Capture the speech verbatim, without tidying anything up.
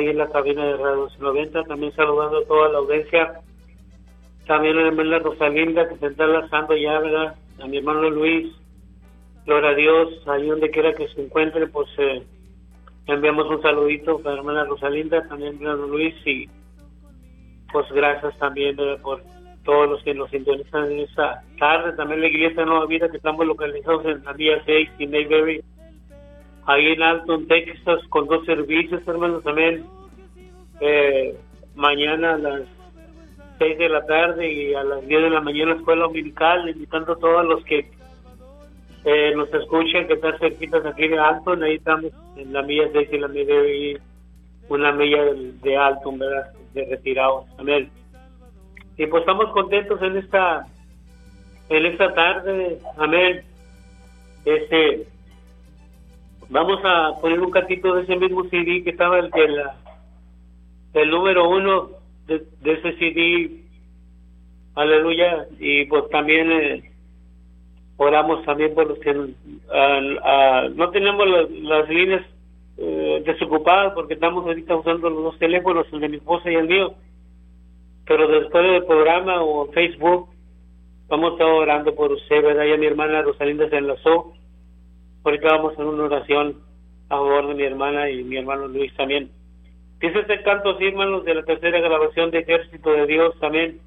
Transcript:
ahí en la cabina de Radio noventa, también saludando a toda la audiencia, también a la hermana Rosalinda, que se está lanzando ya, ¿verdad? A mi hermano Luis, gloria a Dios, ahí donde quiera que se encuentre, pues eh, enviamos un saludito para la hermana Rosalinda, también a hermano Luis, y pues gracias también, ¿verdad?, por todos los que nos sintonizan en esta tarde, también la Iglesia Nueva Vida, que estamos localizados en la vía seis y Mayberry, ahí en Alton, Texas, con dos servicios, hermanos, también eh, mañana a las seis de la tarde y a las diez de la mañana escuela dominical, invitando a todos los que eh, nos escuchan, que están cerquitas aquí de Alton. Ahí estamos en la milla seis y la milla y una milla de, de Alton, ¿verdad?, de retirados, amén. Y pues estamos contentos en esta en esta tarde, amén. Este, vamos a poner un cantito de ese mismo C D que estaba el de la, el número uno de, de ese C D, aleluya. Y pues también eh, oramos también por los que uh, uh, no tenemos las, las líneas uh, desocupadas, porque estamos ahorita usando los dos teléfonos, el de mi esposa y el mío. Pero después del programa o Facebook vamos a estar orando por usted, ¿verdad? Ya mi hermana Rosalinda se enlazó. Ahorita vamos a hacer una oración a favor de mi hermana y mi hermano Luis también. Dice este canto así, hermanos, de la tercera grabación de Ejército de Dios también.